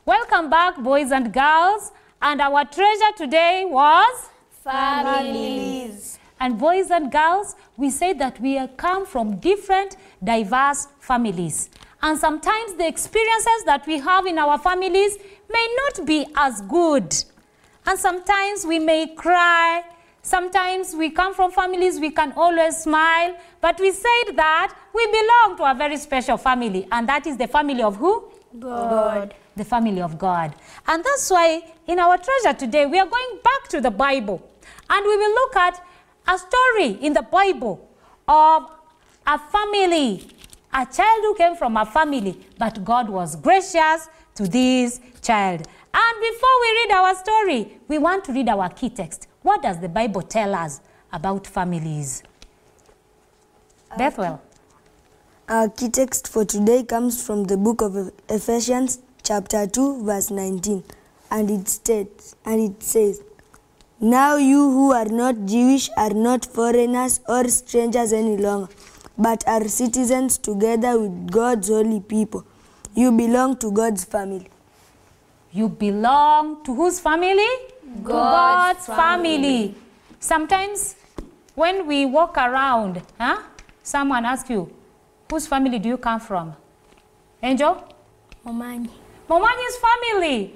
Welcome back, boys and girls. And our treasure today was? Families. And boys and girls, we say that we come from different, diverse families. And sometimes the experiences that we have in our families may not be as good. And sometimes we may cry. Sometimes we come from families we can always smile. But we said that we belong to a very special family. And that is the family of who? God. The family of God. And that's why in our treasure today, we are going back to the Bible. And we will look at a story in the Bible of a family, a child who came from a family, but God was gracious to this child. And before we read our story, we want to read our key text. What does the Bible tell us about families? Bethwell. Our key text for today comes from the book of Ephesians, chapter 2, verse 19. And it says, "Now you who are not Jewish are not foreigners or strangers any longer, but are citizens together with God's holy people. You belong to God's family." You belong to whose family? God's family. Sometimes when we walk around, someone asks you, whose family do you come from? Angel? Momani. Momani's family.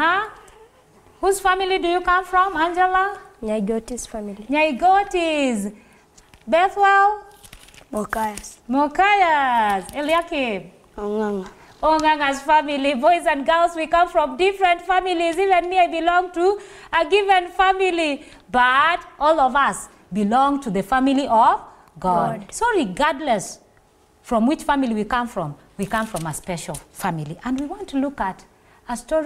Whose family do you come from, Angela? Nyaigoti's family. Nyaigoti's. Bethwell? Mokayas. Mokayas. Eliakim? Onganga. Onganga's family. Boys and girls, we come from different families. Even me, I belong to a given family. But all of us belong to the family of God. So regardless from which family we come from a special family. And we want to look at a story